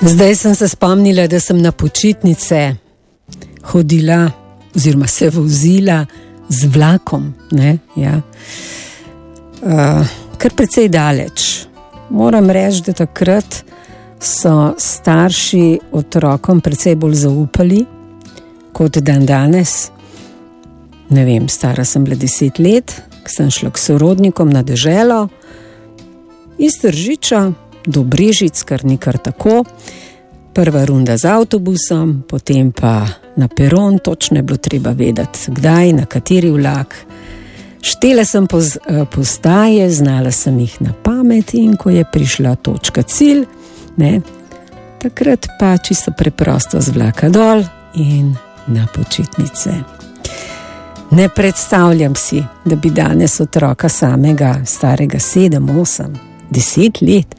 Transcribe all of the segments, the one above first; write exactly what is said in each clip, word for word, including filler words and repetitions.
Zdaj sem se spomnila, da sem na počitnice hodila oziroma se vozila z vlakom, ne, ja. Uh, kar precej daleč. Moram reči, da takrat so starši otrokom precej bolj zaupali kot dan danes. Ne vem, stara sem bila deset let, ko sem šla k sorodnikom na deželo, iz Tržiča do Brežic, kar ni kar tako. Prva runda z avtobusom, potem pa na peron, točno je bilo treba vedeti, kdaj, na kateri vlak. Štela sem poz, postaje, znala sem jih na pamet in ko je prišla točka cilj, ne, takrat pa čisto preprosto z vlaka dol in na počitnice. Ne predstavljam si, da bi danes otroka samega, starega sedem, osem, deset let,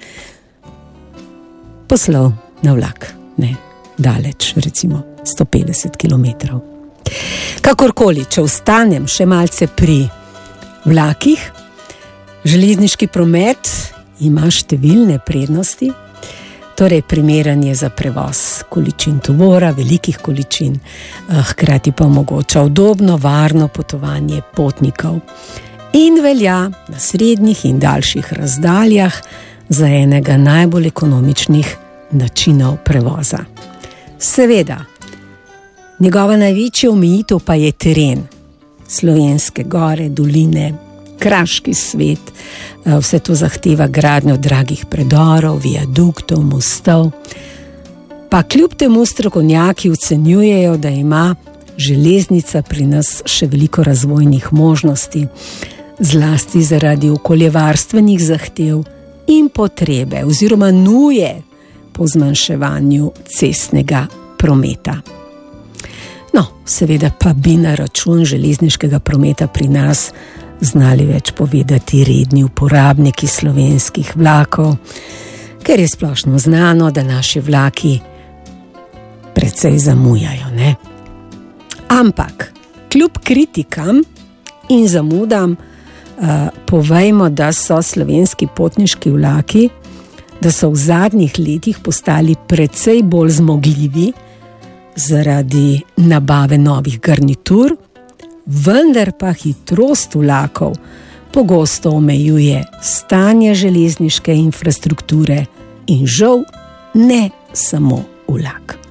poslal na vlak, ne, daleč, recimo sto petdeset kilometrov. Kakorkoli, če ostanem še malce pri vlakih, železniški promet ima številne prednosti, torej primeren je za prevoz količin tovora, velikih količin, hkrati pa omogoča udobno, varno potovanje potnikov in velja na srednjih in daljših razdaljah za enega najbolj ekonomičnih načinov prevoza. Seveda, njegova največja omejitev pa je teren. Slovenske gore, doline, kraški svet, vse to zahteva gradnjo dragih predorov, viaduktov, mostov. Pa kljub temu strokovnjaki ocenjujejo, da ima železnica pri nas še veliko razvojnih možnosti, zlasti zaradi okoljevarstvenih zahtev in potrebe oziroma nuje po zmanjševanju cestnega prometa. No, seveda pa bi na račun železniškega prometa pri nas znali več povedati redni uporabniki slovenskih vlakov, ker je splošno znano, da naši vlaki precej zamujajo, ne? Ampak, kljub kritikam in zamudam, uh, povejmo, da so slovenski potniški vlaki, da so v zadnjih letih postali precej bolj zmogljivi zaradi nabave novih garnitur, vendar pa hitrost vlakov pogosto omejuje stanje železniške infrastrukture in žal ne samo vlak.